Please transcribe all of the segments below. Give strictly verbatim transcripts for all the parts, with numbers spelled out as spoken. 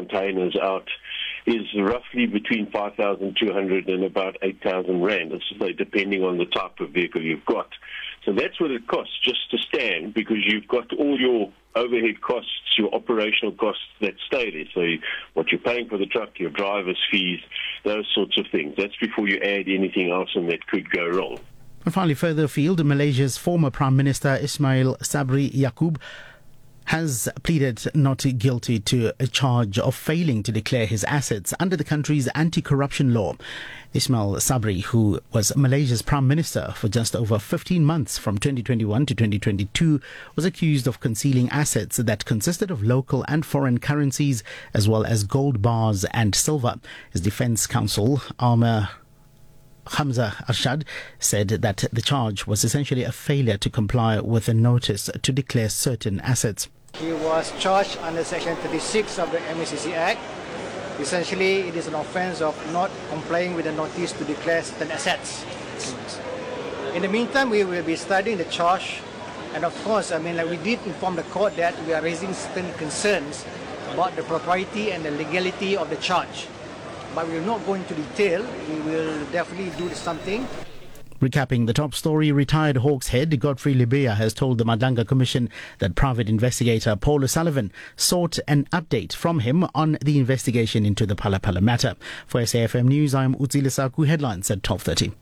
containers out is roughly between five thousand two hundred and about eight thousand rand. This is depending on the type of vehicle you've got. So that's what it costs just to stand, because you've got all your overhead costs, your operational costs that stay there. So what you're paying for the truck, your driver's fees, those sorts of things. That's before you add anything else and that could go wrong. And finally, further afield, Malaysia's former Prime Minister Ismail Sabri Yaakob has pleaded not guilty to a charge of failing to declare his assets under the country's anti-corruption law. Ismail Sabri, who was Malaysia's Prime Minister for just over fifteen months from twenty twenty-one to twenty twenty-two, was accused of concealing assets that consisted of local and foreign currencies, as well as gold bars and silver. His defense counsel, Amir Hamza Arshad, said that the charge was essentially a failure to comply with a notice to declare certain assets. He was charged under Section thirty-six of the M A C C Act. Essentially, it is an offence of not complying with the notice to declare certain assets. In the meantime, we will be studying the charge, and of course, I mean, like we did inform the court that we are raising certain concerns about the propriety and the legality of the charge. But we will not go into detail. We will definitely do something. Recapping the top story, retired Hawks head Godfrey Lebeya has told the Madanga Commission that private investigator Paul O'Sullivan sought an update from him on the investigation into the Phala Phala matter. For S A F M News, I'm Utsile Saku. Headlines at twelve thirty.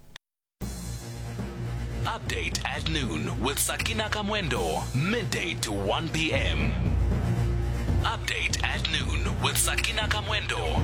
Update at noon with Sakina Kamwendo, midday to one p.m. Update at noon with Sakina Kamwendo.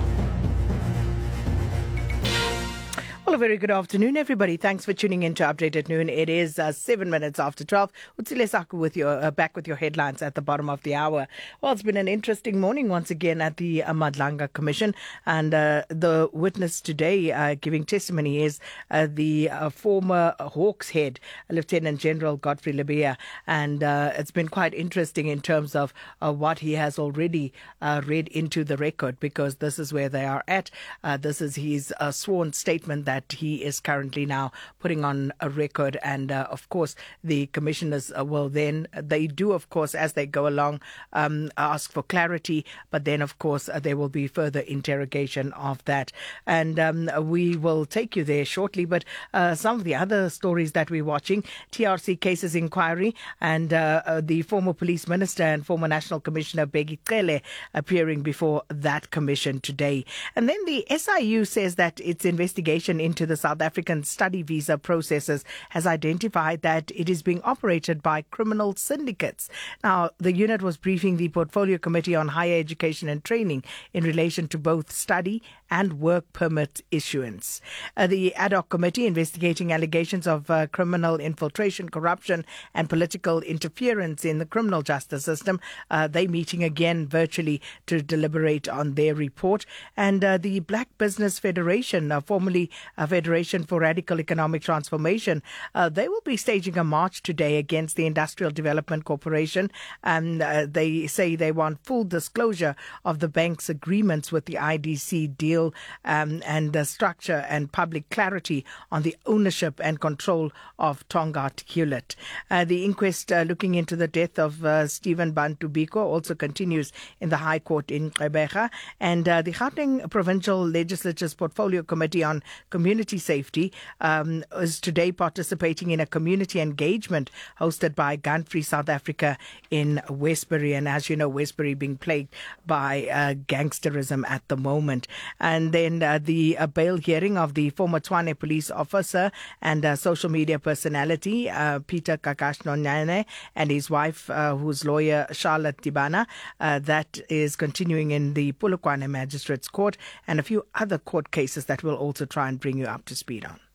Well, a very good afternoon, everybody. Thanks for tuning in to Update at Noon. It is uh, seven minutes after twelve. Utsile Saku with your, uh, back with your headlines at the bottom of the hour. Well, it's been an interesting morning once again at the uh, Madanga Commission. And uh, the witness today uh, giving testimony is uh, the uh, former Hawks head, Lieutenant General Godfrey Lebeya. And uh, it's been quite interesting in terms of uh, what he has already uh, read into the record, because this is where they are at. Uh, this is his uh, sworn statement that that he is currently now putting on a record. And uh, of course, the commissioners uh, will then, they do, of course, as they go along, um, ask for clarity. But then, of course, uh, there will be further interrogation of that. And um, we will take you there shortly. But uh, some of the other stories that we're watching, T R C cases inquiry, and uh, uh, the former police minister and former National Commissioner Bheki Cele appearing before that commission today. And then the S I U says that its investigation into the South African study visa processes has identified that it is being operated by criminal syndicates. Now, the unit was briefing the Portfolio Committee on Higher Education and Training in relation to both study and work permit issuance. Uh, the ad hoc committee investigating allegations of uh, criminal infiltration, corruption and political interference in the criminal justice system, uh, they meeting again virtually to deliberate on their report. And uh, the Black Business Federation, uh, formerly a Federation for Radical Economic Transformation, uh, they will be staging a march today against the Industrial Development Corporation. And uh, they say they want full disclosure of the bank's agreements with the I D C deal, um, and the structure and public clarity on the ownership and control of Tongaat Hewlett. Uh, the inquest uh, looking into the death of uh, Stephen Bantu Biko also continues in the High Court in Gqeberha. And uh, the Gauteng Provincial Legislature's Portfolio Committee on Community Safety um, is today participating in a community engagement hosted by Gun Free South Africa in Westbury. And as you know, Westbury being plagued by uh, gangsterism at the moment. And then uh, the uh, bail hearing of the former Tshwane police officer and uh, social media personality, uh, Peter Kakashnonyane, and his wife, uh, whose lawyer, Charlotte Tibana, uh, that is continuing in the Polokwane Magistrates Court, and a few other court cases that we'll also try and bring you up to speed on.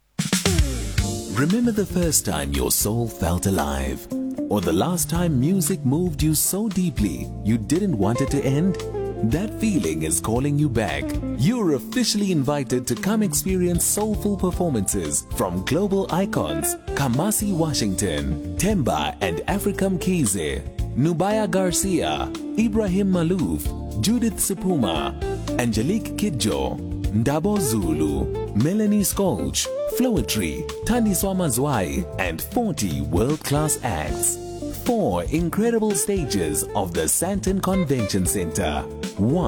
Remember the first time your soul felt alive? Or the last time music moved you so deeply you didn't want it to end? That feeling is calling you back. You're officially invited to come experience soulful performances from global icons Kamasi Washington, Temba and Africam Kize, Nubaya Garcia, Ibrahim Malouf, Judith Sepuma, Angelique Kidjo, Ndabo Zulu, Melanie Skolch, Flowetry, Tandiswa Mazwai, and forty world-class acts. Four incredible stages of the Sandton Convention Center. One